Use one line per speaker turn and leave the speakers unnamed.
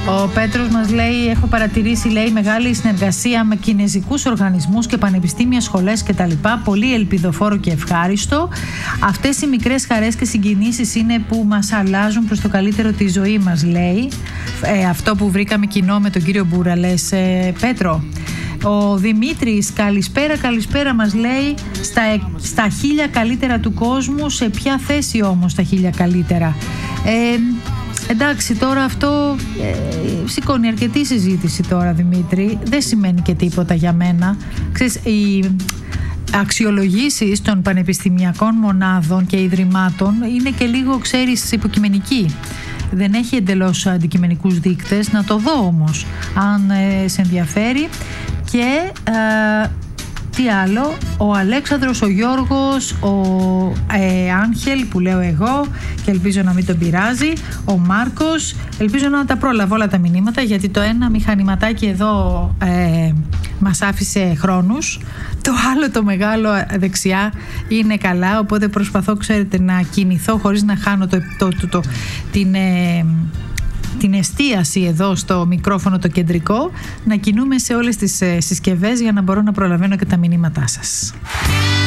Ο Πέτρος μας λέει: έχω παρατηρήσει, λέει, μεγάλη συνεργασία με κινεζικούς οργανισμούς και πανεπιστήμια, σχολές κτλ. Πολύ ελπιδοφόρο και ευχάριστο. Αυτές οι μικρές χαρές και συγκινήσεις είναι που μας αλλάζουν προς το καλύτερο τη ζωή μας, λέει. Αυτό που βρήκαμε κοινό με τον κύριο Μπούρα, λες, Πέτρο. Ο Δημήτρης, καλησπέρα μας λέει, στα 1000 καλύτερα του κόσμου. Σε ποια θέση όμως τα 1000 καλύτερα? Εντάξει, τώρα αυτό σηκώνει αρκετή συζήτηση τώρα, Δημήτρη. Δεν σημαίνει και τίποτα για μένα. Ξέρεις, οι αξιολογήσεις των πανεπιστημιακών μονάδων και ιδρυμάτων είναι και λίγο, ξέρεις, υποκειμενική. Δεν έχει εντελώς αντικειμενικούς δείκτες. Να το δω όμως, αν σε ενδιαφέρει. Και τι άλλο, ο Αλέξανδρος, ο Γιώργος, ο Άγχελ που λέω εγώ και ελπίζω να μην τον πειράζει, ο Μάρκος, ελπίζω να τα πρόλαβα όλα τα μηνύματα, γιατί το ένα μηχανηματάκι εδώ μας άφησε χρόνους, το άλλο το μεγάλο δεξιά είναι καλά, οπότε προσπαθώ, ξέρετε, να κινηθώ χωρίς να χάνω την εστίαση εδώ στο μικρόφωνο το κεντρικό, να κινούμε σε όλες τις συσκευές για να μπορώ να προλαβαίνω και τα μηνύματά σας.